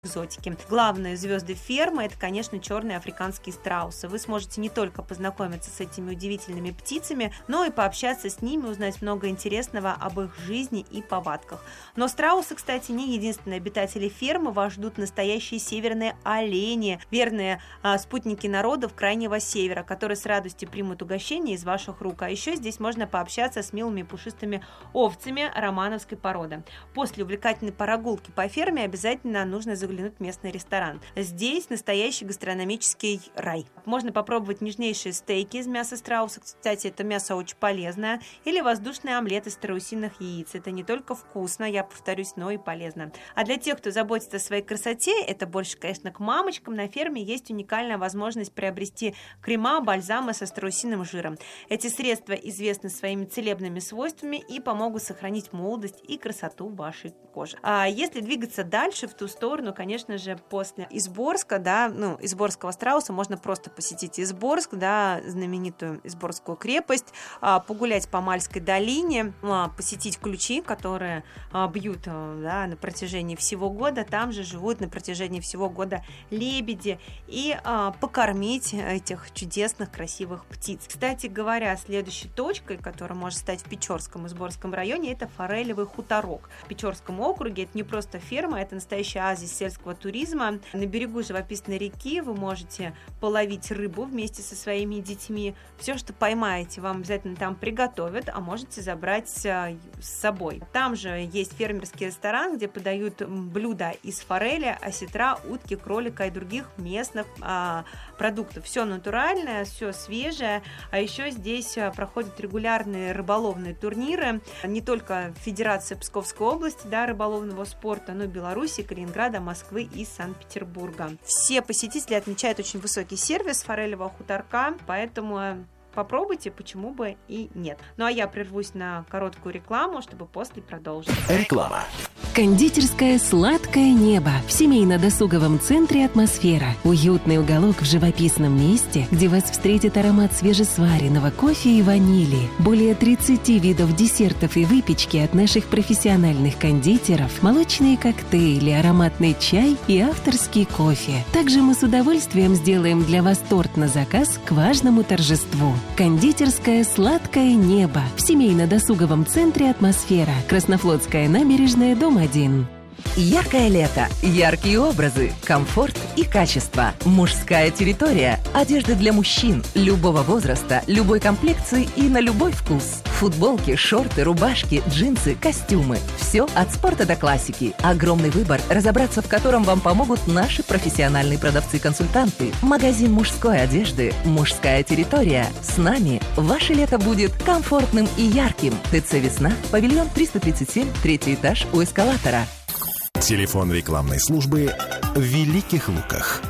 экзотики. Главные звезды фермы – это, конечно, черные африканские страусы. Вы сможете не только познакомиться с этими удивительными птицами, но и пообщаться с ними, узнать много интересного об их жизни и повадках. Но страусы, кстати, не единственные обитатели фермы. Вас ждут настоящие северные олени, верные спутники народов Крайнего Севера, которые с радостью примут угощение из ваших рук. А еще здесь можно пообщаться с милыми пушистыми овцами романовской породы. После увлекательной прогулки по ферме обязательно нужно заглянуть в местный ресторан. Здесь настоящий гастрономический рай. Можно попробовать нежнейшие стейки из мяса страуса. Кстати, это мясо очень полезное. Или воздушный омлет из страусиных яиц. Это не только вкусно, я повторюсь, но и полезно. А для тех, кто заботится о своей красоте, это больше, конечно, к мамочкам, на ферме есть уникальная возможность приобрести крема, бальзамы со страусиным жиром. Эти средства известны своими целебными свойствами и помогут сохранить молодость и красоту вашей кожи. А если двигаться дальше в ту сторону, конечно же, после Изборска, Изборского страуса можно просто посетить Изборск, знаменитую Изборскую крепость, погулять по Мальской долине, посетить Ключи, которые бьют на протяжении всего года. Там же живут на протяжении всего года лебеди, и покормить этих чудесных, красивых птиц. Кстати говоря, следующей точкой, которая может стать в Печорском Изборском районе, это Форелевый хуторок. В Печорском округе это не просто ферма, это настоящий оазис сельского туризма. На берегу живописной реки вы можете половить рыбу вместе со своими детьми. Все, что поймаете, вам обязательно там приготовят, а можете забрать с собой. Там же есть фермерский ресторан, где подают блюда из форели, осетра, утки, кролика и других местных продуктов. Все натуральное, все свежее. А еще здесь проходят регулярные рыболовные турниры. Не только Федерация Псковской области, рыболовного спорта, но и Беларуси, Калининграда, Москвы и Санкт-Петербурга. Все посетители отмечают очень высокий сервис форелевого хуторка, поэтому попробуйте, почему бы и нет. Ну а я прервусь на короткую рекламу, чтобы после продолжить. Реклама. Кондитерское «Сладкое небо» в семейно-досуговом центре «Атмосфера». Уютный уголок в живописном месте, где вас встретит аромат свежесваренного кофе и ванили. Более 30 видов десертов и выпечки от наших профессиональных кондитеров, молочные коктейли, ароматный чай и авторский кофе. Также мы с удовольствием сделаем для вас торт на заказ к важному торжеству. Кондитерское «Сладкое небо» в семейно-досуговом центре «Атмосфера». Краснофлотская набережная, дом 1. Яркое лето, яркие образы, комфорт и качество. Мужская территория. Одежда для мужчин любого возраста, любой комплекции и на любой вкус. Футболки, шорты, рубашки, джинсы, костюмы. Все от спорта до классики. Огромный выбор, разобраться в котором вам помогут наши профессиональные продавцы-консультанты. Магазин мужской одежды «Мужская территория». С нами ваше лето будет комфортным и ярким. ТЦ «Весна», павильон 337, 3-й этаж у эскалатора. Телефон рекламной службы в Великих Луках.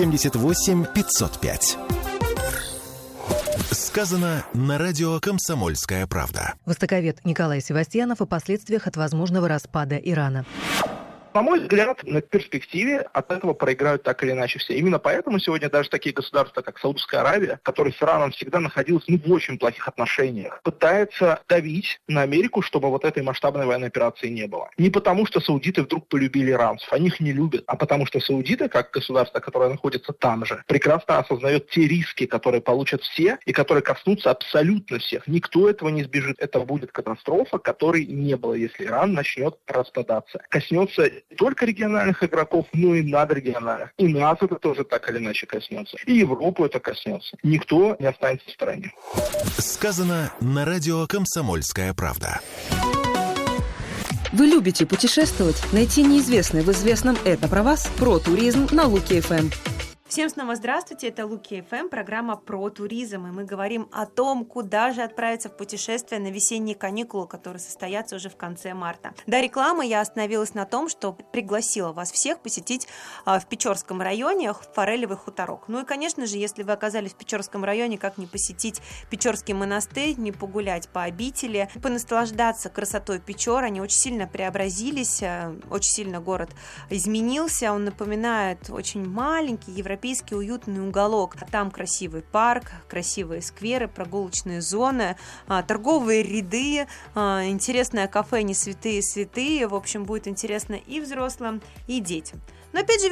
78 505. Сказано на радио «Комсомольская правда». Востоковед Николай Севастьянов о последствиях от возможного распада Ирана. На мой взгляд, на перспективе от этого проиграют так или иначе все. Именно поэтому сегодня даже такие государства, как Саудовская Аравия, которая с Ираном всегда находилась в очень плохих отношениях, пытается давить на Америку, чтобы вот этой масштабной военной операции не было. Не потому, что саудиты вдруг полюбили иранцев, они их не любят, а потому что саудиты, как государство, которое находится там же, прекрасно осознает те риски, которые получат все и которые коснутся абсолютно всех. Никто этого не избежит. Это будет катастрофа, которой не было, если Иран начнет распадаться. Коснется не только региональных игроков, но и надрегиональных. И нас это тоже так или иначе коснется. И Европу это коснется. Никто не останется в стороне. Сказано на радио «Комсомольская правда». Вы любите путешествовать? Найти неизвестное в известном «Это про вас» про туризм на Луки ФМ. Всем снова здравствуйте, это Луки ФМ, программа про туризм, и мы говорим о том, куда же отправиться в путешествие на весенние каникулы, которые состоятся уже в конце марта. До рекламы я остановилась на том, что пригласила вас всех посетить в Печорском районе Форелевый хуторок. Ну и, конечно же, если вы оказались в Печорском районе, как не посетить Печорский монастырь, не погулять по обители, понаслаждаться красотой Печор. Они очень сильно преобразились, очень сильно город изменился, он напоминает очень маленький европейский уютный уголок. Там красивый парк, красивые скверы, прогулочные зоны, торговые ряды, интересное кафе «Не святые святые». В общем, будет интересно и взрослым, и детям. Но опять же,